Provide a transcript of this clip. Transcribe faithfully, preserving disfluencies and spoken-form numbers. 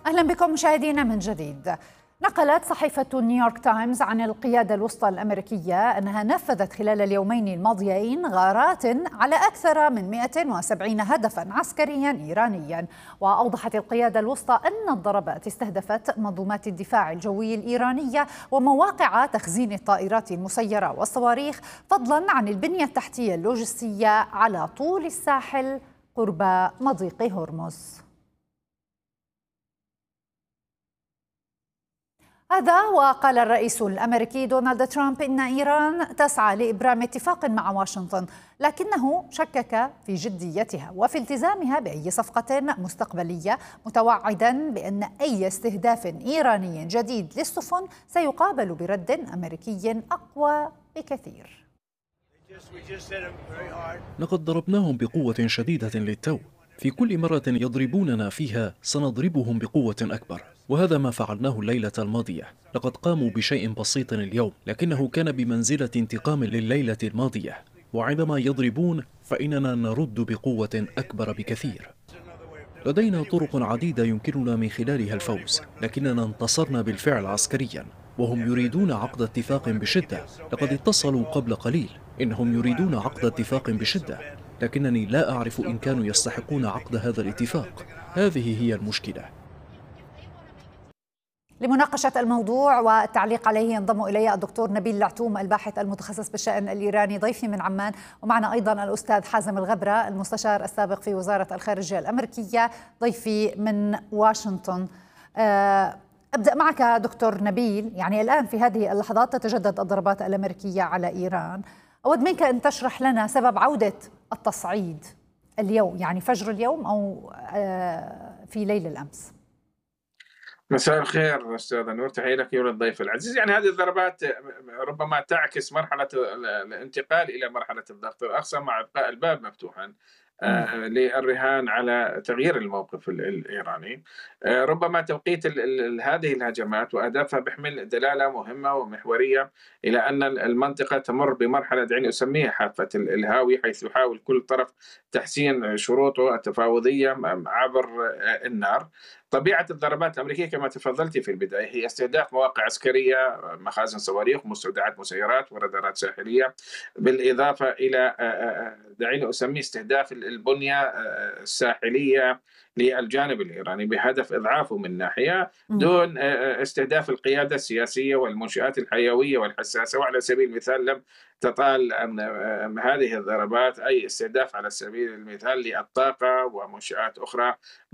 أهلا بكم مشاهدينا من جديد. نقلت صحيفة نيويورك تايمز عن القيادة الوسطى الأمريكية أنها نفذت خلال اليومين الماضيين غارات على أكثر من مئة وسبعين هدفا عسكريا إيرانيا. وأوضحت القيادة الوسطى أن الضربات استهدفت منظومات الدفاع الجوي الإيرانية ومواقع تخزين الطائرات المسيرة والصواريخ، فضلا عن البنية التحتية اللوجستية على طول الساحل قرب مضيق هرمز. هذا وقال الرئيس الأمريكي دونالد ترامب إن إيران تسعى لإبرام اتفاق مع واشنطن، لكنه شكك في جديتها وفي التزامها بأي صفقة مستقبلية، متوعدا بأن أي استهداف إيراني جديد للسفن سيقابل برد أمريكي أقوى بكثير. لقد ضربناهم بقوة شديدة للتو، في كل مرة يضربوننا فيها سنضربهم بقوة أكبر، وهذا ما فعلناه الليلة الماضية. لقد قاموا بشيء بسيط اليوم، لكنه كان بمنزلة انتقام لليلة الماضية، وعندما يضربون فإننا نرد بقوة أكبر بكثير. لدينا طرق عديدة يمكننا من خلالها الفوز، لكننا انتصرنا بالفعل عسكريا، وهم يريدون عقد اتفاق بشدة. لقد اتصلوا قبل قليل، إنهم يريدون عقد اتفاق بشدة، لكنني لا أعرف إن كانوا يستحقون عقد هذا الاتفاق. هذه هي المشكلة. لمناقشة الموضوع والتعليق عليه ينضم إلي الدكتور نبيل العتوم، الباحث المتخصص بالشأن الإيراني، ضيفي من عمان، ومعنا أيضا الأستاذ حازم الغبرة، المستشار السابق في وزارة الخارجية الأمريكية، ضيفي من واشنطن. أبدأ معك دكتور نبيل. يعني الآن في هذه اللحظات تتجدد الضربات الأمريكية على إيران. أود منك أن تشرح لنا سبب عودة التصعيد اليوم، يعني فجر اليوم أو في ليل الأمس. مساء الخير أستاذ نور، تحية لك وللضيف العزيز. يعني هذه الضربات ربما تعكس مرحلة الانتقال إلى مرحلة الضغط الأقصى مع إبقاء الباب مفتوحا آه للرهان على تغيير الموقف الإيراني. آه ربما توقيت ال ال هذه الهجمات وأهدافها بيحمل دلالة مهمة ومحورية إلى أن المنطقة تمر بمرحلة دعيني أسميها حافة الهاوي، حيث يحاول كل طرف تحسين شروطه التفاوضية عبر النار. طبيعة الضربات الأمريكية كما تفضلت في البداية هي استهداف مواقع عسكرية، مخازن صواريخ، مستودعات مسيرات ورادارات ساحلية، بالإضافة إلى دعيني أسميه استهداف البنية الساحلية للجانب الإيراني بهدف إضعافه من ناحية، دون استهداف القيادة السياسية والمنشآت الحيوية والحساسة. وعلى سبيل المثال لم تطال هذه الضربات أي استهداف على سبيل المثال للطاقة ومنشآت أخرى